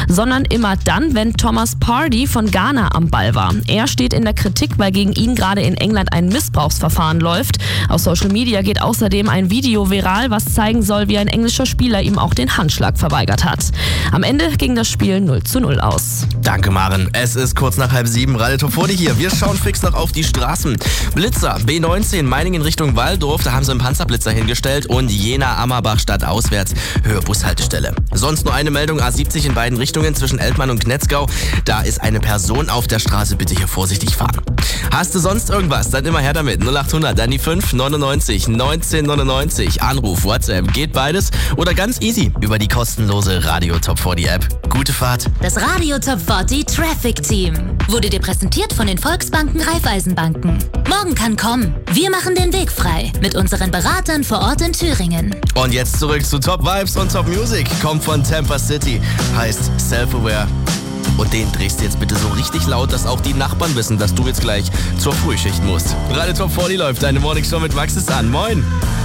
sondern immer dann, wenn Thomas Partey von Ghana am Ball war. Er steht in der Kritik, weil gegen ihn gerade in England ein Missbrauchsverfahren läuft. Auf Social Media geht außerdem ein Video viral, was zeigen soll, wie ein englischer Spieler ihm auch den Handschlag verweigert hat. Am Ende ging das Spiel 0:0 aus. Danke, Maren. Es ist kurz nach 6:30. Radio Top 40 hier. Wir schauen fix noch auf die Straßen. Blitzer, B19, Meiningen Richtung Walldorf. Da haben sie einen Panzerblitzer hingestellt. Und Jena-Ammerbach statt auswärts. Höhe Bushaltestelle. Sonst nur eine Meldung. A70 in beiden Richtungen zwischen Eltmann und Knetzgau. Da ist eine Person auf der Straße. Bitte hier vorsichtig fahren. Hast du sonst irgendwas? Dann immer her damit. 0800, dann die 5 99 19 99. Anruf, WhatsApp. Geht beides. Oder ganz easy über die kostenlose Radio Top 40 App. Gute Fahrt. Das Radio Top 40 Traffic Team wurde dir präsentiert von den Volksbanken Raiffeisenbanken. Morgen kann kommen. Wir machen den Weg frei mit unseren Beratern vor Ort in Thüringen. Und jetzt zurück zu Top Vibes und Top Music. Kommt von Tampa City. Heißt Self-Aware. Und den drehst du jetzt bitte so richtig laut, dass auch die Nachbarn wissen, dass du jetzt gleich zur Frühschicht musst. Radio Top 40 läuft. Deine Morningshow mit Max ist an. Moin.